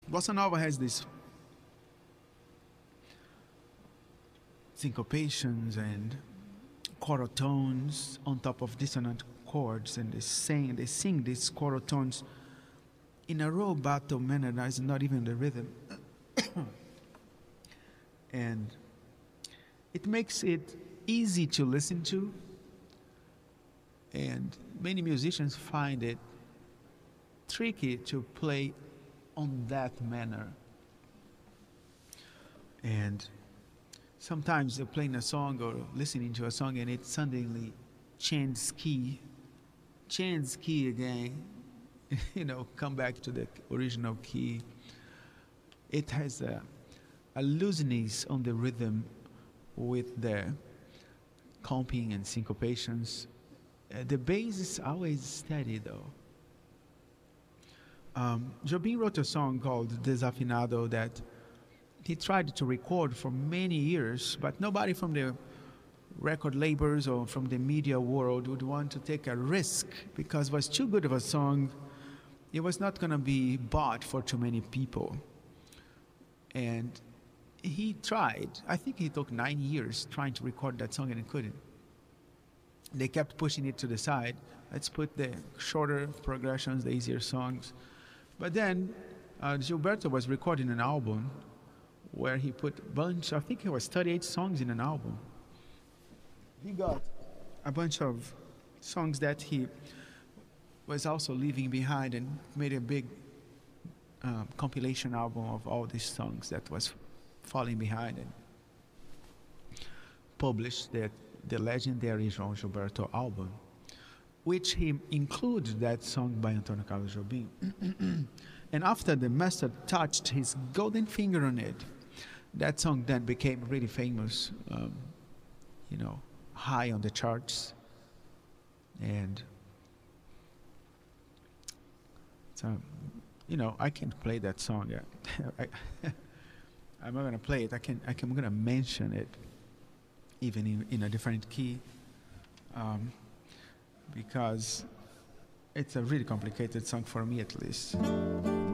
Bossa Nova has these syncopations and choral tones on top of dissonant chords, and they sing these choral tones in a rubato manner that is not even the rhythm. And it makes it easy to listen to, and many musicians find it tricky to play on that manner. And sometimes you're playing a song or listening to a song and it suddenly changes key again, come back to the original key. It has a looseness on the rhythm with the comping and syncopations. The bass is always steady though. Jobim wrote a song called Desafinado that he tried to record for many years, but nobody from the record labels or from the media world would want to take a risk because it was too good of a song. It was not going to be bought for too many people. And he tried. I think he took 9 years trying to record that song and he couldn't. They kept pushing it to the side. Let's put the shorter progressions, the easier songs. But then Gilberto was recording an album where he put a bunch, I think it was 38 songs in an album. He got a bunch of songs that he was also leaving behind and made a big compilation album of all these songs that was falling behind and published the legendary João Gilberto album, which he included that song by Antônio Carlos Jobim. And after the master touched his golden finger on it, that song then became really famous, high on the charts. And so, I can't play that song yet. I'm not going to play it. I'm going to mention it, even in a different key, because it's a really complicated song for me, at least.